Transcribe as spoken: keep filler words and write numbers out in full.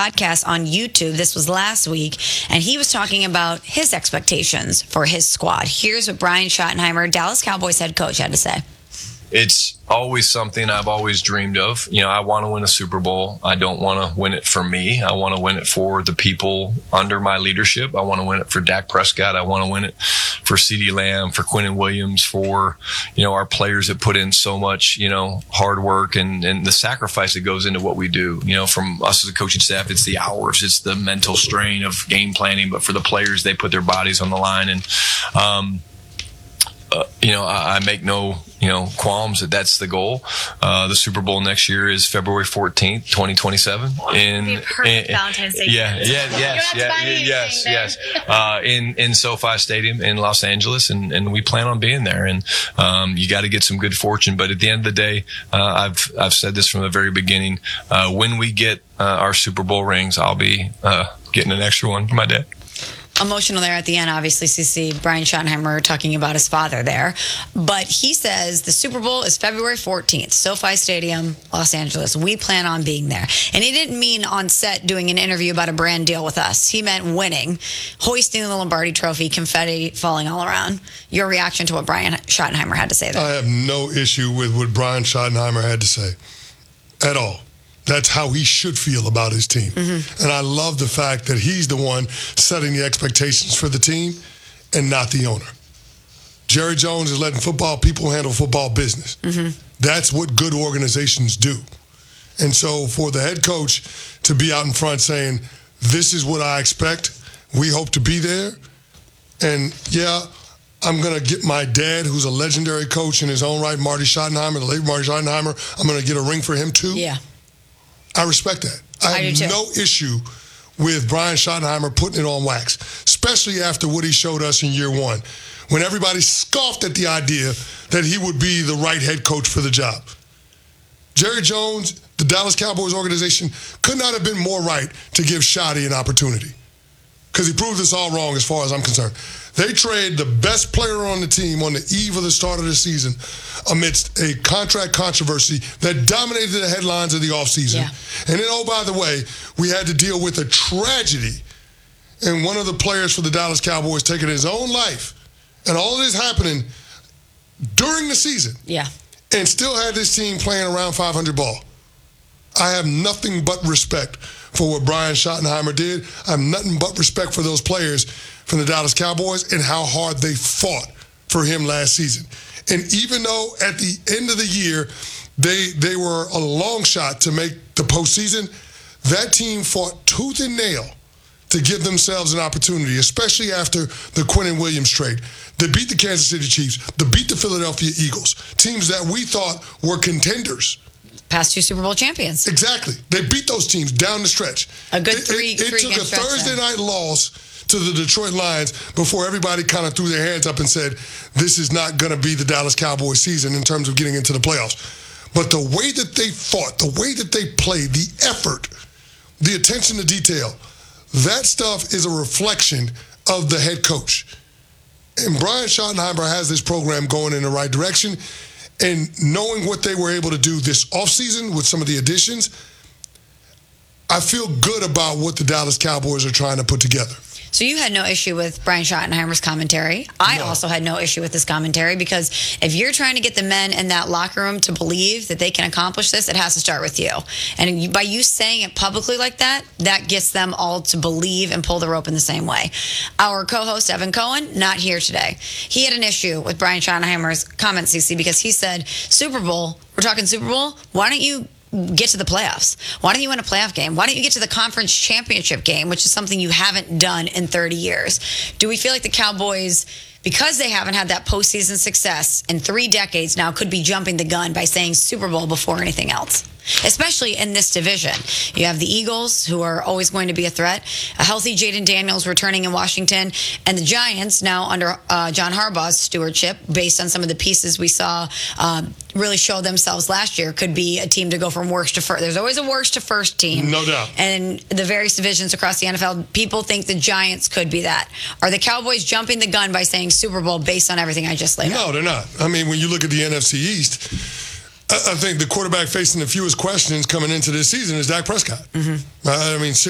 podcast on YouTube. This was last week, and he was talking about his expectations for his squad. Here's what Brian Schottenheimer, Dallas Cowboys head coach, had to say. It's always something I've always dreamed of. You know, I want to win a Super Bowl. I don't want to win it for me. I want to win it for the people under my leadership. I want to win it for Dak Prescott. I want to win it for CeeDee Lamb, for Quinnen Williams, for, you know, our players that put in so much, you know, hard work and, and the sacrifice that goes into what we do. You know, from us as a coaching staff, it's the hours, it's the mental strain of game planning, but for the players, they put their bodies on the line. And, um, Uh, you know, I, I make no, you know, qualms that that's the goal. Uh, the Super Bowl next year is February fourteenth, twenty twenty-seven. In, in, perfect in Valentine's Day. Yeah, yeah, yes, yeah, yes, yes. Uh, in, in SoFi Stadium in Los Angeles, and, and we plan on being there. And um, you got to get some good fortune. But at the end of the day, uh, I've I've said this from the very beginning. Uh, when we get uh, our Super Bowl rings, I'll be uh, getting an extra one for my dad. Emotional there at the end, obviously, C C. Brian Schottenheimer talking about his father there. But he says the Super Bowl is February fourteenth, SoFi Stadium, Los Angeles. We plan on being there. And he didn't mean on set doing an interview about a brand deal with us. He meant winning, hoisting the Lombardi Trophy, confetti falling all around. Your reaction to what Brian Schottenheimer had to say there? I have no issue with what Brian Schottenheimer had to say at all. That's how he should feel about his team. Mm-hmm. And I love the fact that he's the one setting the expectations for the team and not the owner. Jerry Jones is letting football people handle football business. Mm-hmm. That's what good organizations do. And so for the head coach to be out in front saying, this is what I expect, we hope to be there. And yeah, I'm going to get my dad, who's a legendary coach in his own right, Marty Schottenheimer, the late Marty Schottenheimer, I'm going to get a ring for him too. Yeah. I respect that. I, I have no issue with Brian Schottenheimer putting it on wax, especially after what he showed us in year one, when everybody scoffed at the idea that he would be the right head coach for the job. Jerry Jones, the Dallas Cowboys organization, could not have been more right to give Schotty an opportunity, because he proved us all wrong as far as I'm concerned. They trade the best player on the team on the eve of the start of the season amidst a contract controversy that dominated the headlines of the offseason. Yeah. And then, oh, by the way, we had to deal with a tragedy and one of the players for the Dallas Cowboys taking his own life. And all of this happening during the season. Yeah. And still had this team playing around five hundred ball. I have nothing but respect for what Brian Schottenheimer did. I have nothing but respect for those players from the Dallas Cowboys and how hard they fought for him last season. And even though at the end of the year, they they were a long shot to make the postseason, that team fought tooth and nail to give themselves an opportunity, especially after the Quinnen Williams trade. They beat the Kansas City Chiefs. They beat the Philadelphia Eagles, teams that we thought were contenders. Past two Super Bowl champions. Exactly. They beat those teams down the stretch. A good three. It, it, it three took a Thursday then. night loss to the Detroit Lions before everybody kind of threw their hands up and said, this is not going to be the Dallas Cowboys season in terms of getting into the playoffs. But the way that they fought, the way that they played, the effort, the attention to detail, that stuff is a reflection of the head coach. And Brian Schottenheimer has this program going in the right direction. And knowing what they were able to do this offseason with some of the additions, I feel good about what the Dallas Cowboys are trying to put together. So you had no issue with Brian Schottenheimer's commentary. I No. also had no issue with this commentary, because if you're trying to get the men in that locker room to believe that they can accomplish this, it has to start with you. And you, by you saying it publicly like that, that gets them all to believe and pull the rope in the same way. Our co-host, Evan Cohen, not here today. He had an issue with Brian Schottenheimer's comments, C C, because he said, Super Bowl, we're talking Super Bowl, why don't you get to the playoffs? Why don't you win a playoff game? Why don't you get to the conference championship game, which is something you haven't done in thirty years? Do we feel like the Cowboys, because they haven't had that postseason success in three decades now, could be jumping the gun by saying Super Bowl before anything else? Especially in this division. You have the Eagles, who are always going to be a threat, a healthy Jaden Daniels returning in Washington, and the Giants now under uh, John Harbaugh's stewardship, based on some of the pieces we saw uh, really show themselves last year, could be a team to go from worst to first. There's always a worst to first team. No doubt. And the various divisions across the N F L, people think the Giants could be that. Are the Cowboys jumping the gun by saying Super Bowl based on everything I just laid out? No, they're not. I mean, when you look at the N F C East, I think the quarterback facing the fewest questions coming into this season is Dak Prescott. Mm-hmm. I mean,